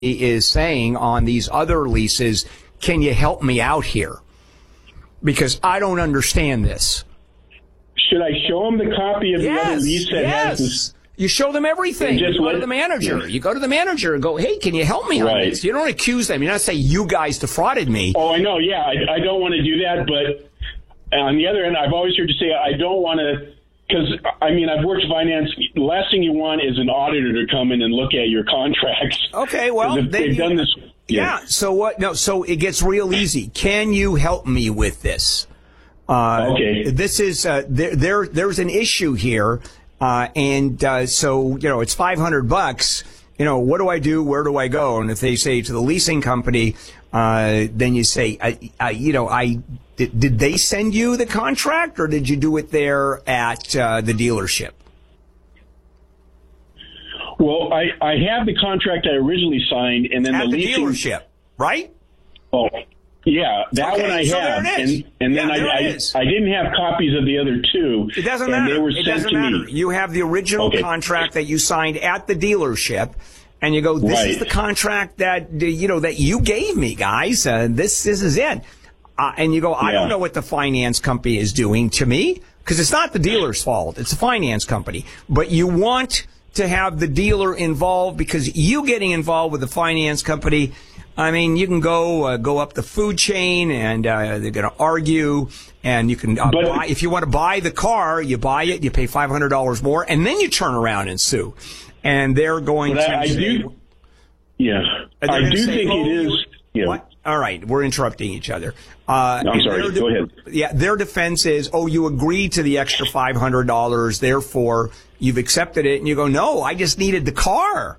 is saying on these other leases, can you help me out here? Because I don't understand this. Should I show them the copy of the other lease that has this? You show them everything. You go to the manager. Yeah. You go to the manager and go, hey, can you help me on this? You don't accuse them. You're not saying you guys defrauded me. Oh, I know. Yeah, I don't want to do that. But on the other end, I've always heard you say I don't want to, because, I mean, I've worked finance. The last thing you want is an auditor to come in and look at your contracts. Okay, well, they've done this. Yeah. So what? No. So it gets real easy. Can you help me with this? Okay. This is there's an issue here, and so it's $500. What do I do? Where do I go? And if they say to the leasing company, then you say, did they send you the contract, or did you do it there at the dealership? Well, I have the contract I originally signed, and then at the leasing dealership, right? Oh, yeah, that one I have, and then I didn't have copies of the other two. It doesn't and matter. They were it sent doesn't to matter. me. You have the original contract that you signed at the dealership, and you go, "This is the contract that that you gave me, guys. This is it." And you go, "I don't know what the finance company is doing to me, because it's not the dealer's fault. It's the finance company." But you want to have the dealer involved, because you getting involved with the finance company, I mean, you can go up the food chain, and they're going to argue, and you can buy, if you want to buy the car, you buy it, you pay $500 more, and then you turn around and sue, and they're going to. I do think it is. Yeah. What? All right, we're interrupting each other. I'm sorry. Go ahead. Yeah, their defense is, you agreed to the extra $500, therefore you've accepted it. And you go, no, I just needed the car.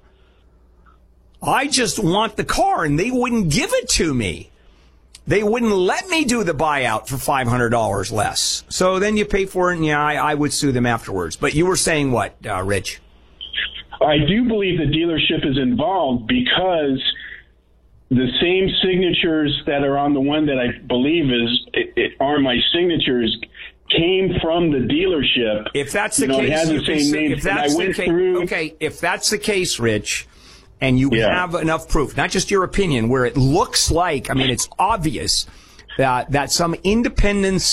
I just want the car, and they wouldn't give it to me. They wouldn't let me do the buyout for $500 less. So then you pay for it, and I would sue them afterwards. But you were saying what, Rich? I do believe the dealership is involved, because the same signatures that are on the one that I believe are my signatures came from the dealership. If that's the case, it has the same name. If that's the case, okay. If that's the case, Rich, and you have enough proof, not just your opinion, where it looks like, I mean, it's obvious that some independent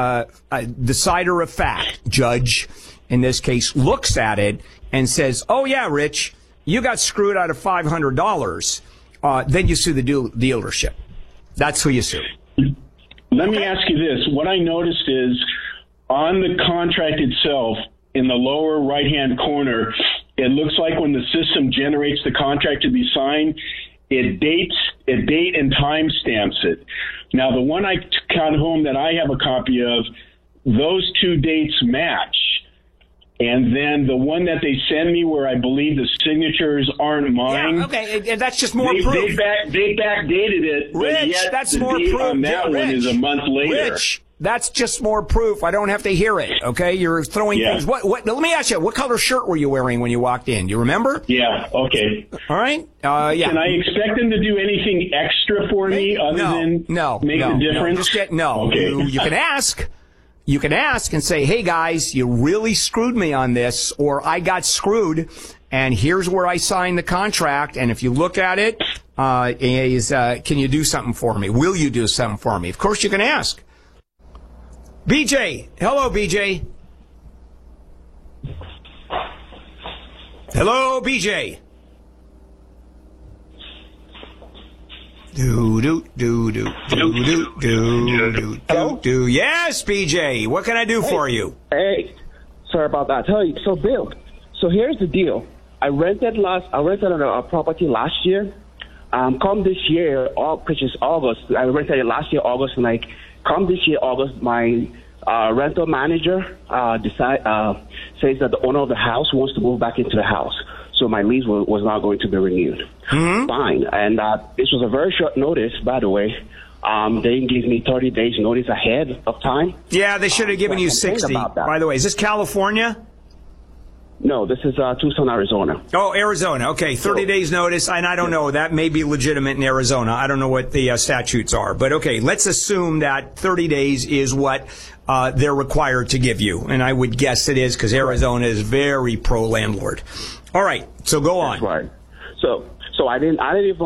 decider of fact, judge in this case, looks at it and says, "Oh yeah, Rich, you got screwed out of $500." Then you sue the dealership. That's who you sue. Let me ask you this. What I noticed is on the contract itself, in the lower right-hand corner, it looks like when the system generates the contract to be signed, it date and time stamps it. Now, the one I got home that I have a copy of, those two dates match. And then the one that they send me, where I believe the signatures aren't mine. Yeah, okay, and that's just more proof. They backdated it. Rich, yet that's the more date proof. on that one is a month later. Rich, that's just more proof. I don't have to hear it. Okay, you're throwing things. What? Let me ask you. What color shirt were you wearing when you walked in? Do you remember? Yeah. Okay. All right. Yeah. Can I expect them to do anything extra for me other than make the difference? Okay. You can ask. You can ask and say, "Hey guys, you really screwed me on this," or "I got screwed, and here's where I signed the contract. And if you look at it, can you do something for me? Will you do something for me?" Of course, you can ask. BJ, hello, BJ. Hello, BJ. Do. Yes, BJ. What can I do for you? Hey, sorry about that. So Bill, here's the deal. I rented a property last year. Come this year, which is August. I rented it last year, August, and come this year, August, my rental manager says that the owner of the house wants to move back into the house. So my lease was not going to be renewed. Mm-hmm. Fine. And this was a very short notice, by the way. They didn't give me 30 days notice ahead of time. Yeah, they should have given you 60. By the way, is this California? No, this is Tucson, Arizona. Oh, Arizona. Okay, 30 days notice, and I don't know. That may be legitimate in Arizona. I don't know what the statutes are. But, okay, let's assume that 30 days is what they're required to give you. And I would guess it is, because Arizona is very pro-landlord. All right, so go on. That's right. So So I didn't even